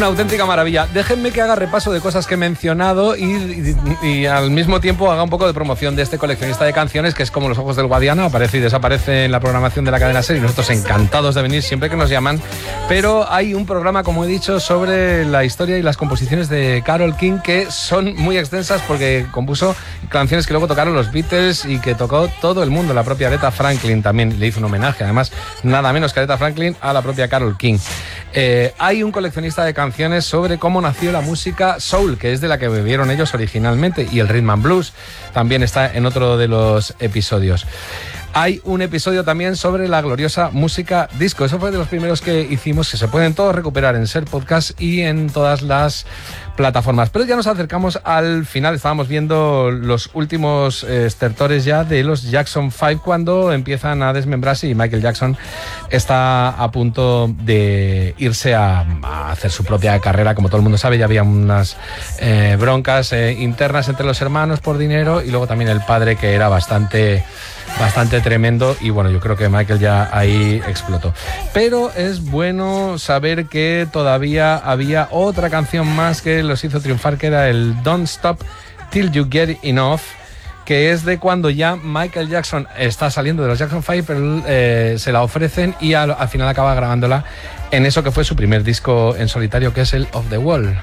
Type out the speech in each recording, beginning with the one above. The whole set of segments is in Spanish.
Una auténtica maravilla. Déjenme que haga repaso de cosas que he mencionado y al mismo tiempo haga un poco de promoción de este coleccionista de canciones que es como los ojos del Guadiana, aparece y desaparece en la programación de la cadena SER y nosotros encantados de venir siempre que nos llaman. Pero hay un programa, como he dicho, sobre la historia y las composiciones de Carole King que son muy extensas porque compuso canciones que luego tocaron los Beatles y que tocó todo el mundo. La propia Aretha Franklin también le hizo un homenaje, además, nada menos que Aretha Franklin a la propia Carole King. Hay un coleccionista de canciones sobre cómo nació la música soul, que es de la que bebieron ellos originalmente, y el rhythm and blues también está en otro de los episodios. Hay un episodio también sobre la gloriosa música disco. Eso fue de los primeros que hicimos, que se pueden todos recuperar en SER Podcast y en todas las plataformas. Pero ya nos acercamos al final. Estábamos viendo los últimos estertores ya de los Jackson 5 cuando empiezan a desmembrarse y Michael Jackson está a punto de irse a hacer su propia carrera. Como todo el mundo sabe, ya había unas broncas internas entre los hermanos por dinero y luego también el padre, que era bastante tremendo, y bueno, yo creo que Michael ya ahí explotó. Pero es bueno saber que todavía había otra canción más que los hizo triunfar, que era el Don't Stop Till You Get Enough, que es de cuando ya Michael Jackson está saliendo de los Jackson 5, pero se la ofrecen y al final acaba grabándola en eso que fue su primer disco en solitario, que es el Off the Wall.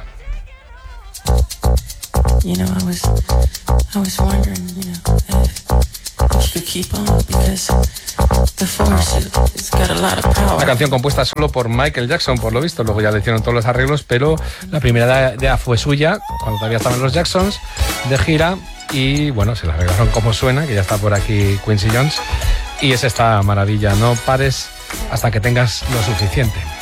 You know, I was wondering, you know, if you could keep on, because the force, it's got a lot of power. Una canción compuesta solo por Michael Jackson, por lo visto. Luego ya le hicieron todos los arreglos, pero la primera idea fue suya, cuando todavía estaban los Jacksons de gira, y bueno, se la arreglaron como suena, que ya está por aquí Quincy Jones, y es esta maravilla: no pares hasta que tengas lo suficiente.